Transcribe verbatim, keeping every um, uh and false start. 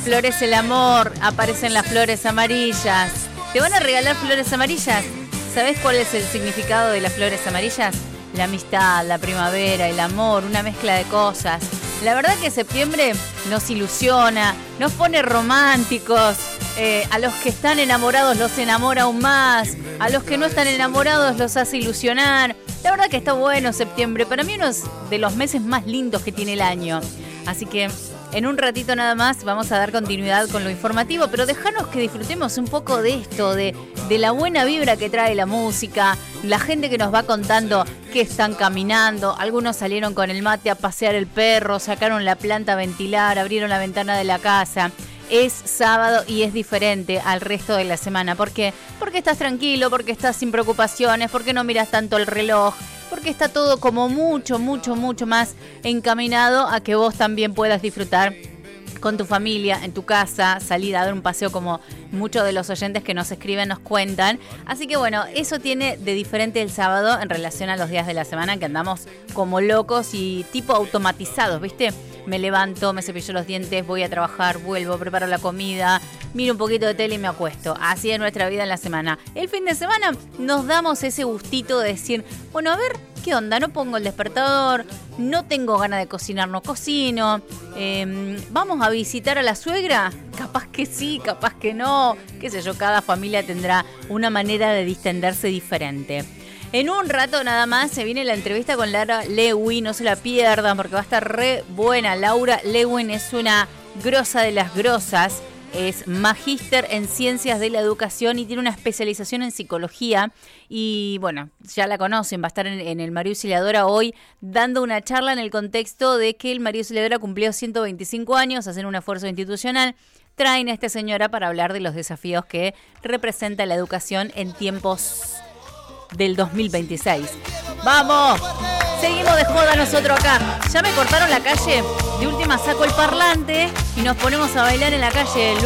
florece el amor, aparecen las flores amarillas. ¿Te van a regalar flores amarillas? ¿Sabés cuál es el significado de las flores amarillas? La amistad, la primavera, el amor, una mezcla de cosas. La verdad que septiembre nos ilusiona, nos pone románticos. Eh, a los que están enamorados los enamora aún más. A los que no están enamorados los hace ilusionar. La verdad que está bueno septiembre. Para mí uno de los meses más lindos que tiene el año. Así que en un ratito nada más vamos a dar continuidad con lo informativo. Pero dejanos que disfrutemos un poco de esto, de, de la buena vibra que trae la música. La gente que nos va contando que están caminando. Algunos salieron con el mate a pasear el perro. Sacaron la planta a ventilar. Abrieron la ventana de la casa. Es sábado y es diferente al resto de la semana. ¿Por qué? Porque estás tranquilo, porque estás sin preocupaciones, porque no miras tanto el reloj, porque está todo como mucho, mucho, mucho más encaminado a que vos también puedas disfrutar con tu familia, en tu casa, salir a dar un paseo como muchos de los oyentes que nos escriben nos cuentan. Así que bueno, eso tiene de diferente el sábado en relación a los días de la semana que andamos como locos y tipo automatizados, ¿viste? Me levanto, me cepillo los dientes, voy a trabajar, vuelvo, preparo la comida, miro un poquito de tele y me acuesto. Así es nuestra vida en la semana. El fin de semana nos damos ese gustito de decir, bueno, a ver, ¿qué onda? No pongo el despertador, no tengo ganas de cocinar, no cocino. Eh, ¿Vamos a visitar a la suegra? Capaz que sí, capaz que no. Qué sé yo, cada familia tendrá una manera de distenderse diferente. En un rato nada más se viene la entrevista con Laura Lewin, no se la pierdan porque va a estar re buena. Laura Lewin es una grosa de las grosas, es magíster en ciencias de la educación y tiene una especialización en psicología y bueno, ya la conocen, va a estar en, en el María Auxiliadora hoy dando una charla en el contexto de que el María Auxiliadora cumplió ciento veinticinco años, hacen un esfuerzo institucional. Traen a esta señora para hablar de los desafíos que representa la educación en tiempos del dos mil veintiséis. ¡Vamos! Seguimos de joda nosotros acá. Ya me cortaron la calle. De última saco el parlante y nos ponemos a bailar en la calle.